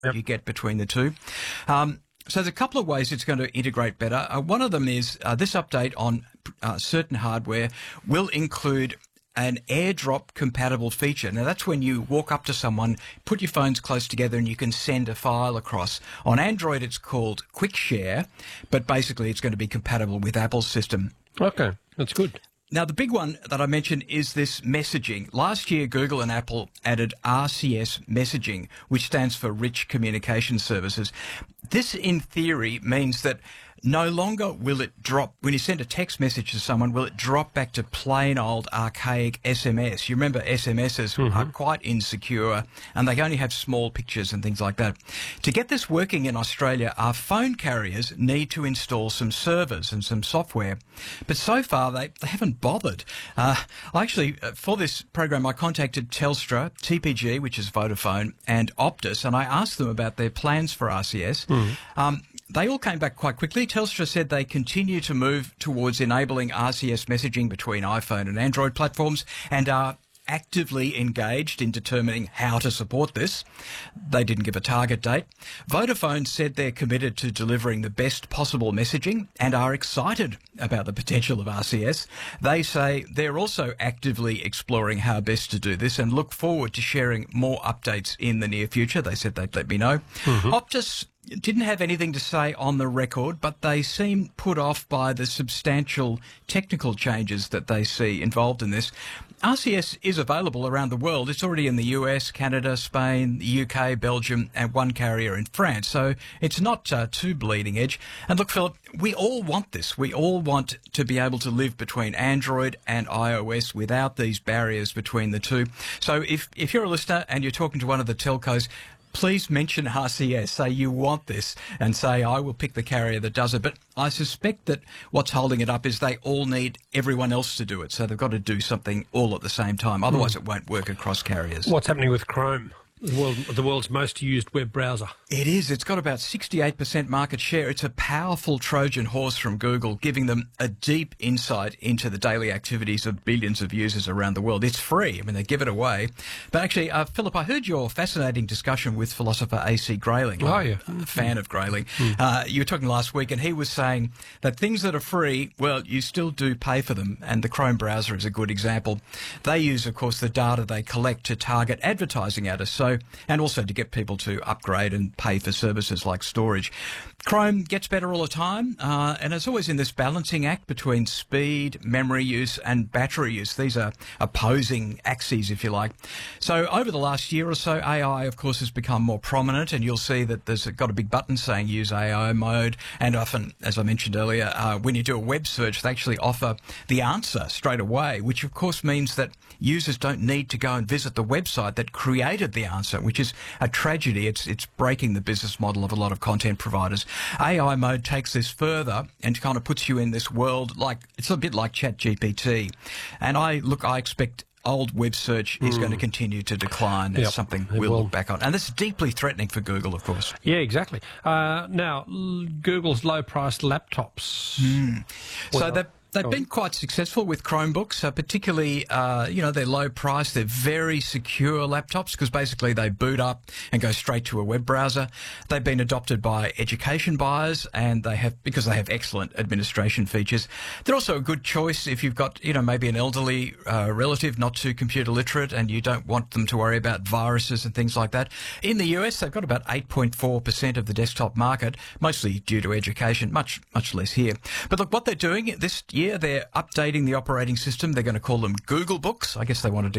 Yep. You get between the two. So there's a couple of ways it's going to integrate better. One of them is this update on certain hardware will include an AirDrop compatible feature. Now that's when you walk up to someone, put your phones close together and you can send a file across. On Android it's called QuickShare, but basically it's going to be compatible with Apple's system. Okay, that's good. Now, the big one that I mentioned is this messaging. Last year, Google and Apple added RCS messaging, which stands for Rich Communication Services. This, in theory, means that no longer will it drop, when you send a text message to someone, will it drop back to plain old archaic SMS. You remember SMSs are quite insecure and they only have small pictures and things like that. To get this working in Australia, our phone carriers need to install some servers and some software. But so far, they haven't bothered. For this program, I contacted Telstra, TPG, which is Vodafone, and Optus, and I asked them about their plans for RCS. They all came back quite quickly. Telstra said they continue to move towards enabling RCS messaging between iPhone and Android platforms and are actively engaged in determining how to support this. They didn't give a target date. Vodafone said they're committed to delivering the best possible messaging and are excited about the potential of RCS. They say they're also actively exploring how best to do this and look forward to sharing more updates in the near future. They said they'd let me know. Optus didn't have anything to say on the record, but they seem put off by the substantial technical changes that they see involved in this. RCS is available around the world. It's already in the US, Canada, Spain, the UK, Belgium, and one carrier in France. So it's not too bleeding edge. And look, Philip, we all want this. We all want to be able to live between Android and iOS without these barriers between the two. So if you're a listener and you're talking to one of the telcos, please mention RCS, say you want this, and say I will pick the carrier that does it. But I suspect that what's holding it up is they all need everyone else to do it, so they've got to do something all at the same time. Otherwise it won't work across carriers. What's happening with Chrome? The world's most used web browser. It is. It's got about 68% market share. It's a powerful Trojan horse from Google, giving them a deep insight into the daily activities of billions of users around the world. It's free. I mean, they give it away. But actually, Philip, I heard your fascinating discussion with philosopher A.C. Grayling. Oh, yeah. I'm a fan of Grayling. You were talking last week, and he was saying that things that are free, well, you still do pay for them, and the Chrome browser is a good example. They use, of course, the data they collect to target advertising at us, and also to get people to upgrade and pay for services like storage. Chrome gets better all the time, and it's always in this balancing act between speed, memory use, and battery use. These are opposing axes, if you like. So over the last year or so, AI, of course, has become more prominent, and you'll see that there's got a big button saying use AI mode, and often, as I mentioned earlier, when you do a web search, they actually offer the answer straight away, which of course means that users don't need to go and visit the website that created the answer, which is a tragedy. It's breaking the business model of a lot of content providers. AI mode takes this further and kind of puts you in this world it's a bit like ChatGPT. And I expect old web search is going to continue to decline. It's something we'll look back on. And this is deeply threatening for Google, of course. Yeah, exactly. Now, Google's low-priced laptops. They've been quite successful with Chromebooks, particularly, they're low price. They're very secure laptops because basically they boot up and go straight to a web browser. They've been adopted by education buyers and because they have excellent administration features. They're also a good choice if you've got, maybe an elderly relative not too computer literate and you don't want them to worry about viruses and things like that. In the US, they've got about 8.4% of the desktop market, mostly due to education, much less here. But look, what they're doing this year, they're updating the operating system. They're going to call them Google Books. I guess they wanted to